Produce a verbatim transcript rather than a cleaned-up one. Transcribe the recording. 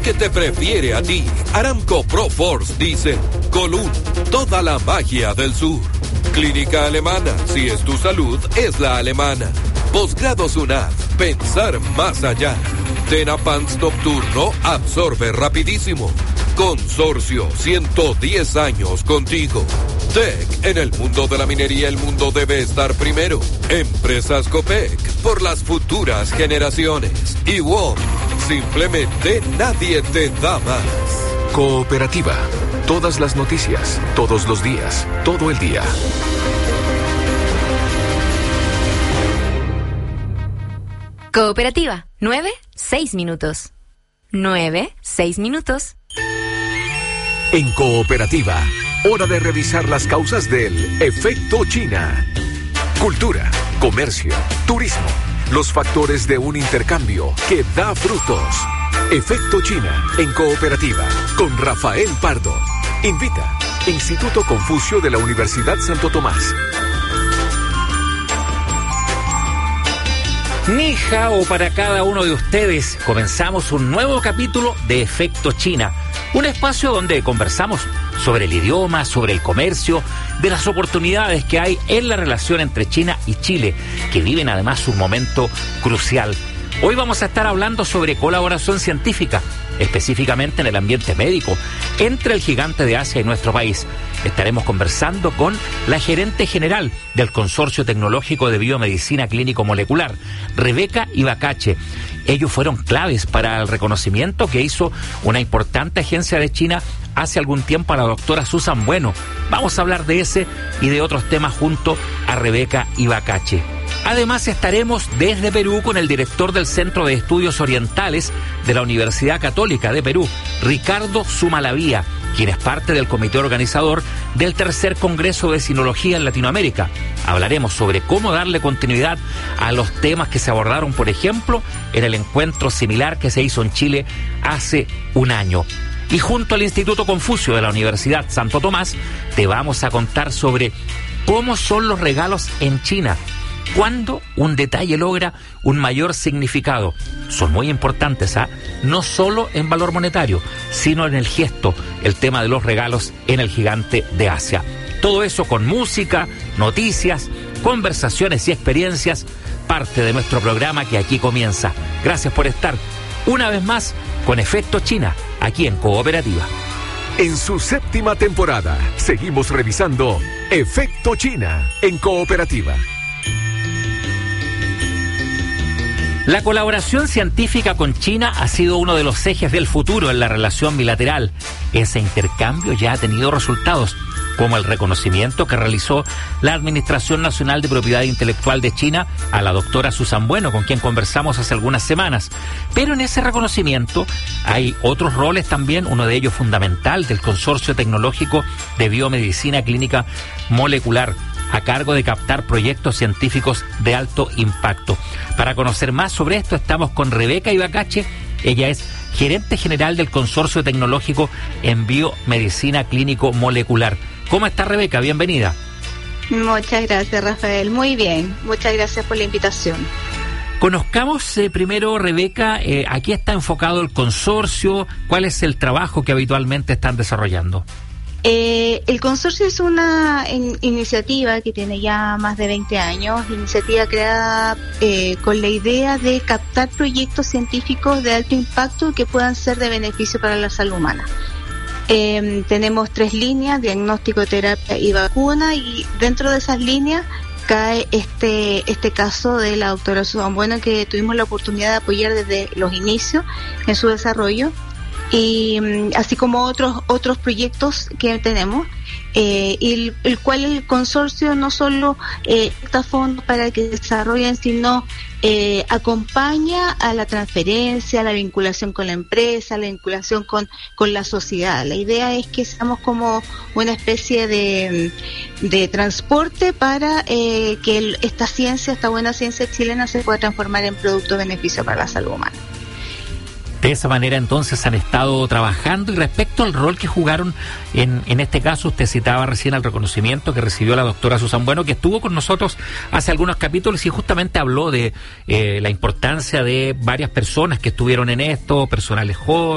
porque te prefiere a ti. Aramco Pro Force Diesel. Colún, toda la magia del sur. Clínica Alemana, si es tu salud, es la alemana. Posgrado SUNAT, pensar más allá. Tenapants Nocturno, absorbe rapidísimo. Consorcio, ciento diez años contigo. Tech, en el mundo de la minería el mundo debe estar primero. Empresas Copec, por las futuras generaciones. Y W O M, simplemente nadie te da más. Cooperativa, todas las noticias, todos los días, todo el día. Cooperativa, nueve, seis minutos. Nueve, seis minutos. En Cooperativa, hora de revisar las causas del efecto China. Cultura, comercio, turismo, los factores de un intercambio que da frutos. Efecto China en Cooperativa con Rafael Pardo. Invita Instituto Confucio de la Universidad Santo Tomás. Ni hao para cada uno de ustedes. Comenzamos un nuevo capítulo de Efecto China, un espacio donde conversamos sobre el idioma, sobre el comercio, de las oportunidades que hay en la relación entre China y Chile, que viven además un momento crucial. Hoy vamos a estar hablando sobre colaboración científica, específicamente en el ambiente médico, entre el gigante de Asia y nuestro país. Estaremos conversando con la gerente general del Consorcio Tecnológico de Biomedicina Clínico Molecular, Rebeca Ibacache. Ellos fueron claves para el reconocimiento que hizo una importante agencia de China hace algún tiempo a la doctora Susan Bueno. Vamos a hablar de ese y de otros temas junto a Rebeca Ibacache. Además estaremos desde Perú con el director del Centro de Estudios Orientales de la Universidad Católica de Perú, Ricardo Sumalavía, quien es parte del comité organizador del tercer Congreso de Sinología en Latinoamérica. Hablaremos sobre cómo darle continuidad a los temas que se abordaron, por ejemplo, en el encuentro similar que se hizo en Chile hace un año. Y junto al Instituto Confucio de la Universidad Santo Tomás, te vamos a contar sobre cómo son los regalos en China. Cuando un detalle logra un mayor significado. Son muy importantes, ¿ah? No solo en valor monetario, sino en el gesto, el tema de los regalos en el gigante de Asia. Todo eso con música, noticias, conversaciones y experiencias, parte de nuestro programa que aquí comienza. Gracias por estar una vez más con Efecto China, aquí en Cooperativa. En su séptima temporada, seguimos revisando Efecto China en Cooperativa. La colaboración científica con China ha sido uno de los ejes del futuro en la relación bilateral. Ese intercambio ya ha tenido resultados, como el reconocimiento que realizó la Administración Nacional de Propiedad Intelectual de China a la doctora Susan Bueno, con quien conversamos hace algunas semanas. Pero en ese reconocimiento hay otros roles también, uno de ellos fundamental, del Consorcio Tecnológico de Biomedicina Clínica Molecular, a cargo de captar proyectos científicos de alto impacto. Para conocer más sobre esto estamos con Rebeca Ibacache. Ella es gerente general del Consorcio Tecnológico en Biomedicina Clínico Molecular. ¿Cómo está, Rebeca? Bienvenida. Muchas gracias, Rafael. Muy bien. Muchas gracias por la invitación. Conozcamos eh, primero, Rebeca, eh, ¿a qué está enfocado el consorcio? ¿Cuál es el trabajo que habitualmente están desarrollando? Eh, el consorcio es una in- iniciativa que tiene ya más de veinte años, iniciativa creada eh, con la idea de captar proyectos científicos de alto impacto que puedan ser de beneficio para la salud humana. Eh, tenemos tres líneas: diagnóstico, terapia y vacuna, y dentro de esas líneas cae este este caso de la doctora Susan Bueno, que tuvimos la oportunidad de apoyar desde los inicios en su desarrollo, y así como otros otros proyectos que tenemos, eh, y el, el cual el consorcio no solo eh, da fondos para que desarrollen, sino eh, acompaña a la transferencia, a la vinculación con la empresa, a la vinculación con, con la sociedad. La idea es que seamos como una especie de, de transporte para eh, que el, esta ciencia, esta buena ciencia chilena se pueda transformar en producto de beneficio para la salud humana. De esa manera entonces han estado trabajando. Y respecto al rol que jugaron en, en este caso, usted citaba recién el reconocimiento que recibió la doctora Susan Bueno, que estuvo con nosotros hace algunos capítulos y justamente habló de eh, la importancia de varias personas que estuvieron en esto, personales jóvenes,